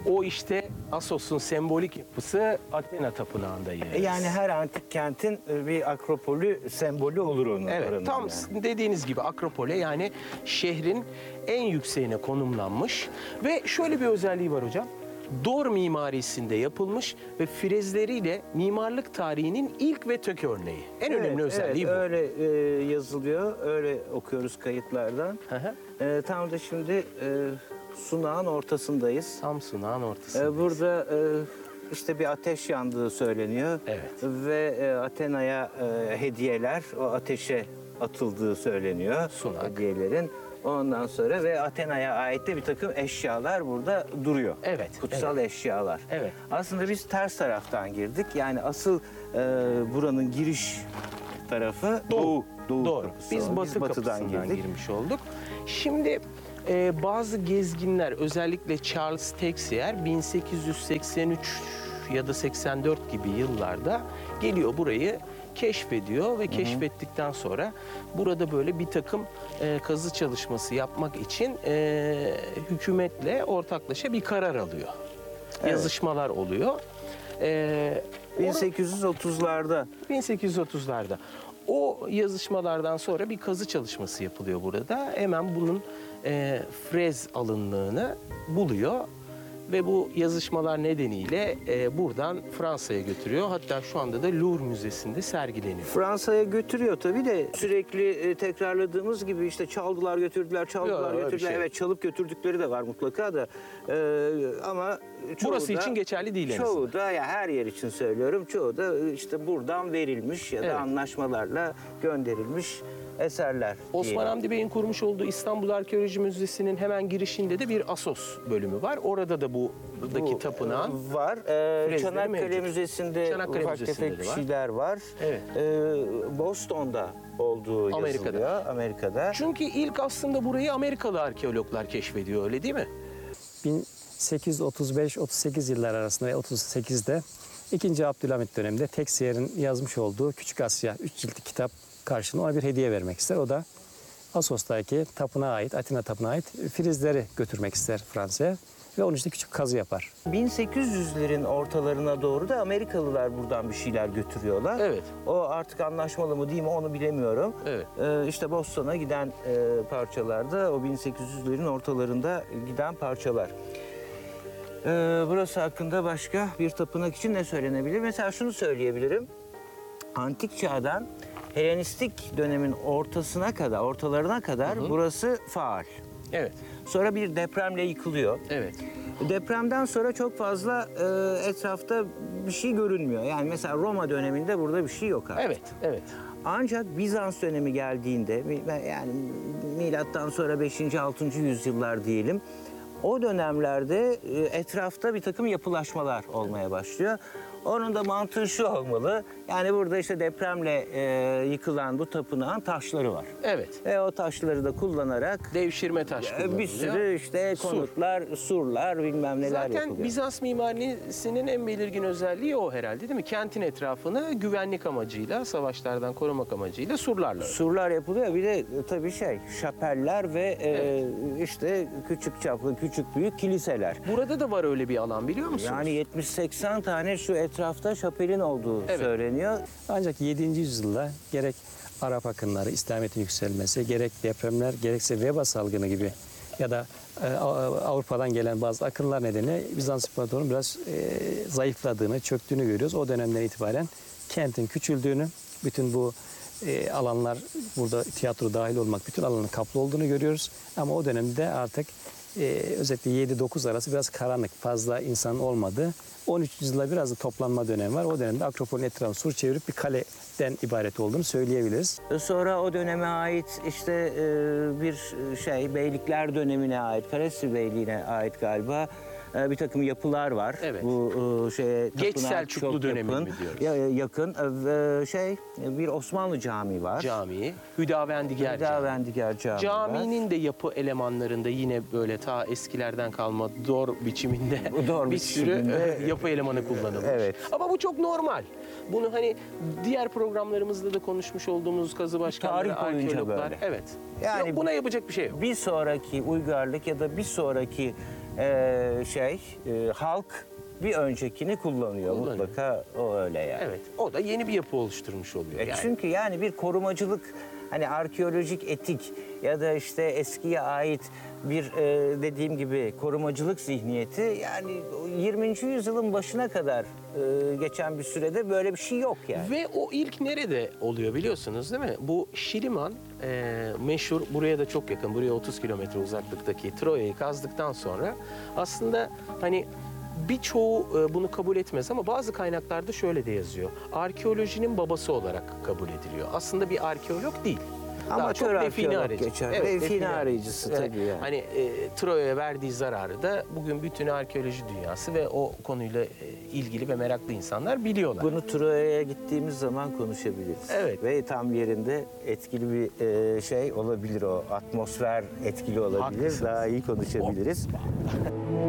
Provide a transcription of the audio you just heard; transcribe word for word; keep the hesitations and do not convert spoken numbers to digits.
O işte Assos'un sembolik yapısı Athena Tapınağı'nda yer alır. Yani her antik kentin bir akropolü sembolü olur onun. Evet, tam yani. dediğiniz gibi Akropole, yani şehrin en yükseğine konumlanmış ve şöyle bir özelliği var hocam. Dor mimarisinde yapılmış ve frezleriyle mimarlık tarihinin ilk ve tök örneği. En Evet, önemli özelliği evet, bu. öyle e, yazılıyor, öyle okuyoruz kayıtlardan. Hı hı. E, tam da şimdi e, sunağın ortasındayız. Tam sunağın ortasında. E, burada e, işte bir ateş yandığı söyleniyor. Evet. Ve e, Athena'ya e, hediyeler o ateşe atıldığı söyleniyor. Sunak. Hediyelerin. Ondan sonra ve Athena'ya ait de bir takım eşyalar burada duruyor. Evet, Kutsal eşyalar. Evet. Aslında biz ters taraftan girdik. Yani asıl e, buranın giriş tarafı doğu. Doğu. Doğru. kapısı. Biz batı batıdan kapısından girdik. girmiş olduk. Şimdi e, bazı gezginler, özellikle Charles Texier bin sekiz yüz seksen üç ya da seksen dört gibi yıllarda geliyor, burayı keşfediyor ve keşfettikten sonra burada böyle bir takım e, kazı çalışması yapmak için e, hükümetle ortaklaşa bir karar alıyor. Evet. Yazışmalar oluyor. E, bin sekiz yüz otuzlarda. bin sekiz yüz otuzlarda. O yazışmalardan sonra bir kazı çalışması yapılıyor burada. Hemen bunun e, frez alınlığını buluyor ve bu yazışmalar nedeniyle e, buradan Fransa'ya götürüyor. Hatta şu anda da Louvre Müzesi'nde sergileniyor. Fransa'ya götürüyor tabii de sürekli e, tekrarladığımız gibi işte çaldılar götürdüler, çaldılar Yok, öyle bir götürdüler. şey yok. Evet, çalıp götürdükleri de var mutlaka da. E, ama çoğu Burası da, için geçerli değil en azından. Çoğu da, ya her yer için söylüyorum, çoğu da işte buradan verilmiş ya da Evet. anlaşmalarla gönderilmiş eserler. Osman diyelim. Hamdi Bey'in kurmuş olduğu İstanbul Arkeoloji Müzesi'nin hemen girişinde de bir Assos bölümü var. Orada da bu buradaki Bu, tapınağın e, var. E, frezleri Çanakkale mevcut. Müzesi'nde Çanakkale ufak Müzesi'nde tefek de var. şeyler var. Evet. E, Boston'da olduğu Amerika'da. yazılıyor. Amerika'da. Çünkü ilk aslında burayı Amerikalı arkeologlar keşfediyor, öyle değil mi? bin sekiz yüz otuz beş otuz sekiz yıllar arasında ve otuz sekizde ikinci. Abdülhamit döneminde Texier'in yazmış olduğu Küçük Asya üç ciltlik kitap karşılığında ona bir hediye vermek ister. O da Assos'taki tapınağa ait, Atina tapınağa ait frizleri götürmek ister Fransa'ya ve onun için küçük kazı yapar. bin sekiz yüzlerin ortalarına doğru da Amerikalılar buradan bir şeyler götürüyorlar. Evet. O artık anlaşmalı mı değil mi onu bilemiyorum. Evet. Ee, işte Boston'a giden e, parçalarda o bin sekiz yüzlerin ortalarında giden parçalar. Ee, burası hakkında başka bir tapınak için ne söylenebilir? Mesela şunu söyleyebilirim. Antik çağdan Helenistik dönemin ortasına kadar, ortalarına kadar Hı hı. burası faal. Evet. Sonra bir depremle yıkılıyor. Evet. Depremden sonra çok fazla e, etrafta bir şey görünmüyor. Yani mesela Roma döneminde burada bir şey yok artık. Evet. Evet. Ancak Bizans dönemi geldiğinde, mi- yani milattan sonra beşinci. altıncı yüzyıllar diyelim. O dönemlerde e, etrafta bir takım yapılaşmalar olmaya başlıyor. Onun da mantığı şu olmalı. Yani burada işte depremle e, yıkılan bu tapınağın taşları var. Evet. Ve o taşları da kullanarak Devşirme taş e, kullanılıyor. bir sürü işte Sur. konutlar, surlar, bilmem neler Zaten yapılıyor. Bizans mimarisinin en belirgin özelliği o herhalde, değil mi? Kentin etrafını güvenlik amacıyla, savaşlardan korumak amacıyla surlarla. Surlar yapılıyor. Bir de e, tabii şey, şapeller ve e, işte küçük çaplı, küçük büyük kiliseler. Burada da var öyle bir alan, biliyor musunuz? Yani yetmiş seksen tane şu etrafta şapelin olduğu Evet. söyleniyor. Ancak yedinci yüzyılda gerek Arap akınları, İslamiyet'in yükselmesi, gerek depremler, gerekse veba salgını gibi ya da e, Avrupa'dan gelen bazı akınlar nedeniyle Bizans İmparatorluğu'nun biraz e, zayıfladığını, çöktüğünü görüyoruz. O dönemden itibaren kentin küçüldüğünü, bütün bu e, alanlar, burada tiyatro dahil olmak, bütün alanın kaplı olduğunu görüyoruz. Ama o dönemde artık e, özellikle yedi dokuz arası biraz karanlık, fazla insanın olmadığı. on üçüncü yüzyılda biraz da toplanma dönemi var. O dönemde Akropol'ün etrafını sur çevirip bir kaleden ibaret olduğunu söyleyebiliriz. Sonra o döneme ait işte e, bir şey, beylikler dönemine ait, Karesli Beyliği'ne ait galiba e, bir takım yapılar var. Evet. Bu e, şeye Geç tapınağa Selçuklu çok dönemi yakın, mi diyoruz? Ya, yakın e, şey bir Osmanlı camii var. Camii, Hüdavendigar Camii. Hüdavendigar Camii var. Caminin de yapı elemanlarında yine böyle ta eskilerden kalma dor biçiminde Dor bir biçiminde. sürü yapı elemanı kullanılmış. Evet. Ama bu çok normal. Bunu hani diğer programlarımızda da konuşmuş olduğumuz kazı başkanları, Tarih boyunca arkeologlar. böyle. Evet. Yani Yok, buna yapacak bir şey yok. Bir sonraki uygarlık ya da bir sonraki e, şey e, halk bir öncekini kullanıyor. Kullanıyor. Mutlaka o öyle yani. Evet, o da yeni bir yapı oluşturmuş oluyor. E Yani. Çünkü yani bir korumacılık, hani arkeolojik etik ya da işte eskiye ait bir e, dediğim gibi korumacılık zihniyeti, yani yirminci yüzyılın başına kadar e, geçen bir sürede böyle bir şey yok yani. Ve o ilk nerede oluyor biliyorsunuz değil mi? Bu Şiliman e, meşhur, buraya da çok yakın, buraya otuz kilometre uzaklıktaki Troya'yı kazdıktan sonra aslında hani birçoğu e, bunu kabul etmez ama bazı kaynaklarda şöyle de yazıyor. Arkeolojinin babası olarak kabul ediliyor. Aslında bir arkeolog değil. Daha Amatör çok define arkeolog aracı. geçer. Evet, Define define arayıcısı Evet. tabii yani. Hani e, Troya'ya verdiği zararı da bugün bütün arkeoloji dünyası ve o konuyla e, ilgili ve meraklı insanlar biliyorlar. Bunu Troya'ya gittiğimiz zaman konuşabiliriz. Evet. Ve tam yerinde etkili bir e, şey olabilir o. Atmosfer etkili olabilir. Haklısınız. Daha iyi konuşabiliriz.